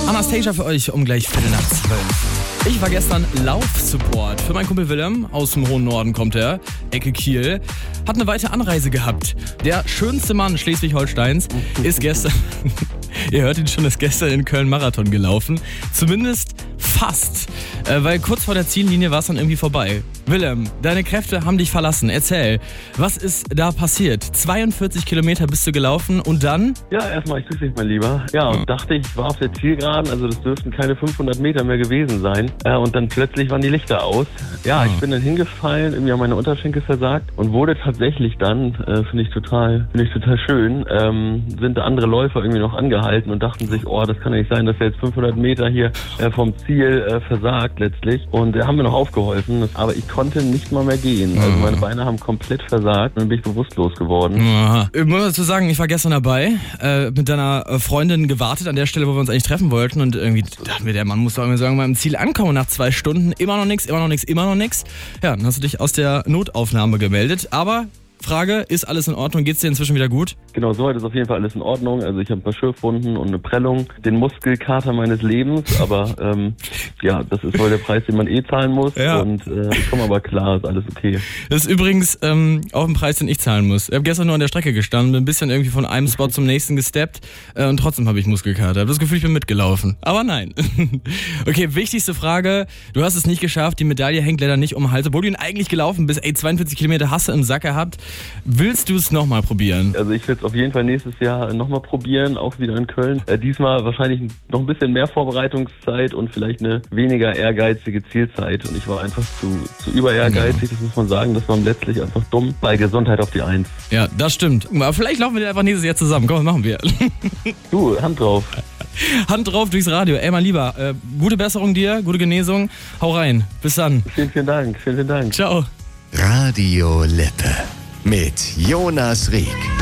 Anastasia für euch um gleich 11:45. Ich war gestern Laufsupport für meinen Kumpel Willem. Aus dem hohen Norden kommt er, Ecke Kiel. Hat eine weite Anreise gehabt. Der schönste Mann Schleswig-Holsteins ist gestern, ihr hört ihn schon, ist gestern in Köln Marathon gelaufen. Zumindest fast, weil kurz vor der Ziellinie war es dann irgendwie vorbei. Willem, deine Kräfte haben dich verlassen. Erzähl, was ist da passiert? 42 Kilometer bist du gelaufen und dann? Ja, erstmal, ich grüße dich, mein Lieber. Ja, und dachte, ich war auf der Zielgeraden, also das dürften keine 500 Meter mehr gewesen sein. Und dann plötzlich waren die Lichter aus. Ja, ich bin dann hingefallen, irgendwie haben meine Unterschenkel versagt und wurde tatsächlich dann, finde ich total schön, sind da andere Läufer irgendwie noch angehalten und dachten sich, oh, das kann ja nicht sein, dass er jetzt 500 Meter hier vom Ziel versagt letztlich. Und haben mir noch aufgeholfen, aber ich konnte nicht mal mehr gehen. Also meine Beine haben komplett versagt und dann bin ich bewusstlos geworden. Ich muss dazu sagen, ich war gestern dabei, mit deiner Freundin gewartet an der Stelle, wo wir uns eigentlich treffen wollten und irgendwie dachten wir, der Mann muss doch irgendwie sagen, beim Ziel ankommen nach 2 Stunden, immer noch nichts. Ja, dann hast du dich aus der Notaufnahme gemeldet, aber Frage, ist alles in Ordnung? Geht's dir inzwischen wieder gut? Genau, soweit ist auf jeden Fall alles in Ordnung. Also ich habe ein paar Schürfwunden und eine Prellung, den Muskelkater meines Lebens, aber ja, das ist wohl der Preis, den man zahlen muss. Ja. Und ich komme aber klar, ist alles okay. Das ist übrigens auch ein Preis, den ich zahlen muss. Ich habe gestern nur an der Strecke gestanden, bin ein bisschen irgendwie von einem Spot zum nächsten gesteppt und trotzdem habe ich Muskelkater. Ich habe das Gefühl, ich bin mitgelaufen. Aber nein. Okay, wichtigste Frage. Du hast es nicht geschafft, die Medaille hängt leider nicht um den Hals, obwohl du ihn eigentlich gelaufen bist. 42 Kilometer hast du im Sack gehabt. Willst du es nochmal probieren? Also ich will es auf jeden Fall nächstes Jahr nochmal probieren, auch wieder in Köln. Diesmal wahrscheinlich noch ein bisschen mehr Vorbereitungszeit und vielleicht eine weniger ehrgeizige Zielzeit. Und ich war einfach zu über ehrgeizig, das muss man sagen. Das war letztlich einfach dumm. Bei Gesundheit auf die 1. Ja, das stimmt. Aber vielleicht laufen wir einfach nächstes Jahr zusammen. Komm, was machen wir? Du, Hand drauf. Hand drauf durchs Radio. Ey, mein Lieber, gute Besserung dir, gute Genesung. Hau rein. Bis dann. Vielen Dank. Ciao. Radio Lippe mit Jonas Rieck.